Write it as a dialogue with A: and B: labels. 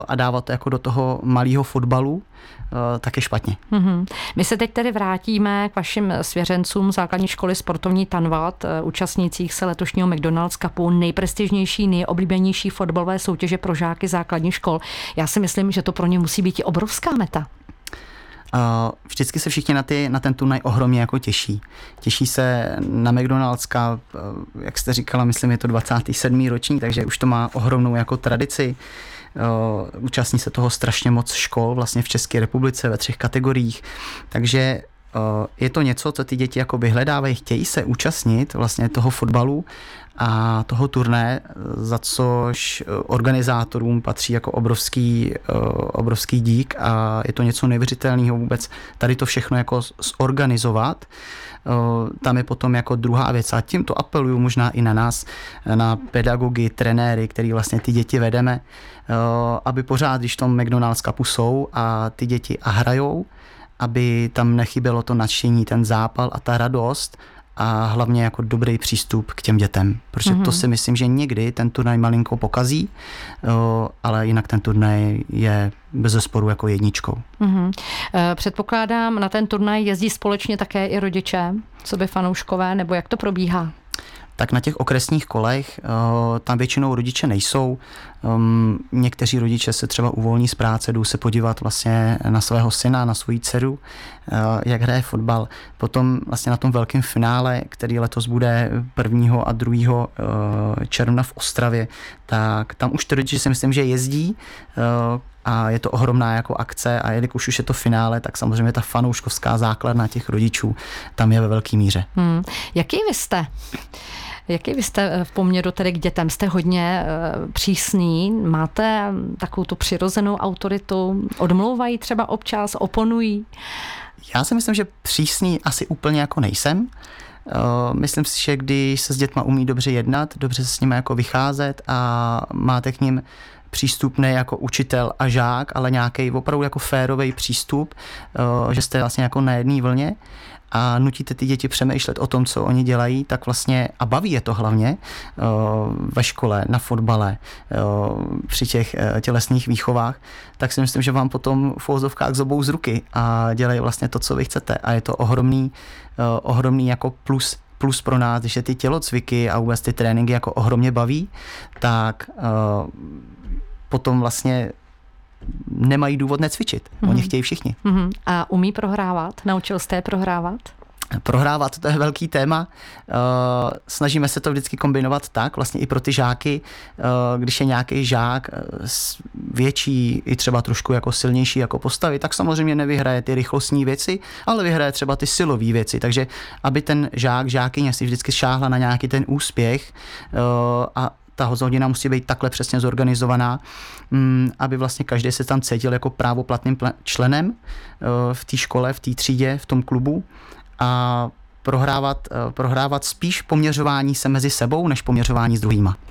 A: a dávat to jako do toho malého fotbalu, tak je špatně.
B: My se teď tedy vrátíme k vašim svěřencům základní školy sportovní Tanvald, účastnících se letošního McDonald's Cupu, nejprestižnější, nejoblíbenější fotbalové soutěže pro žáky základních škol. Já si myslím, že to pro ně musí být i obrovská meta.
A: Vždycky se všichni na ten turnaj ohromně jako těší. Těší se na McDonald's Cup, jak jste říkala, myslím, je to 27. ročník, takže už to má ohromnou jako tradici. Účastní se toho strašně moc škol vlastně v České republice ve 3 kategoriích, takže je to něco, co ty děti jako vyhledávají, chtějí se účastnit vlastně toho fotbalu a toho turné, za což organizátorům patří jako obrovský dík a je to něco neuvěřitelného vůbec tady to všechno jako zorganizovat. Tam je potom jako druhá věc a tímto apeluju možná i na nás, na pedagogy, trenéry, který vlastně ty děti vedeme, aby pořád, když v tom McDonald's Cupu jsou a ty děti hrajou, aby tam nechybělo to nadšení, ten zápal a ta radost a hlavně jako dobrý přístup k těm dětem. Protože to si myslím, že někdy ten turnaj malinko pokazí, ale jinak ten turnaj je bezesporu jako jedničkou.
B: Předpokládám, na ten turnaj jezdí společně také i rodiče, coby fanouškové, nebo jak to probíhá?
A: Tak na těch okresních kolech tam většinou rodiče nejsou. Někteří rodiče se třeba uvolní z práce, jdou se podívat vlastně na svého syna, na svou dceru, jak hraje fotbal. Potom vlastně na tom velkém finále, který letos bude 1. a 2. června v Ostravě, tak tam už ty rodiče si myslím, že jezdí a je to ohromná jako akce a jelikož už je to finále, tak samozřejmě ta fanouškovská základna těch rodičů tam je ve velké míře.
B: Jaký vy jste v poměru tedy k dětem? Jste hodně přísný? Máte takovou tu přirozenou autoritu? Odmlouvají třeba občas? Oponují?
A: Já si myslím, že přísný asi úplně jako nejsem. Myslím si, že když se s dětma umí dobře jednat, dobře se s nimi jako vycházet a máte k nim přístup ne jako učitel a žák, ale nějaký opravdu jako férový přístup, že jste vlastně jako na jedné vlně a nutíte ty děti přemýšlet o tom, co oni dělají, tak vlastně a baví je to hlavně ve škole, na fotbale, při těch tělesných výchovách, tak si myslím, že vám potom v uvozovkách zobou z ruky a dělají vlastně to, co vy chcete a je to ohromný jako plus pro nás, když je ty tělocviky a vůbec ty tréninky jako ohromně baví, tak potom vlastně nemají důvod necvičit. Oni chtějí všichni.
B: A umí prohrávat? Naučil jste je prohrávat?
A: Prohrávat, to je velký téma. Snažíme se to vždycky kombinovat tak, vlastně i pro ty žáky, když je nějaký žák větší i třeba trošku jako silnější jako postavy, tak samozřejmě nevyhraje ty rychlostní věci, ale vyhraje třeba ty silové věci. Takže aby ten žákyně si vždycky šáhla na nějaký ten úspěch a ta hodina musí být takhle přesně zorganizovaná, aby vlastně každý se tam cítil jako právoplatným členem v té škole, v té třídě, v tom klubu a prohrávat spíš poměřování se mezi sebou, než poměřování s druhýma.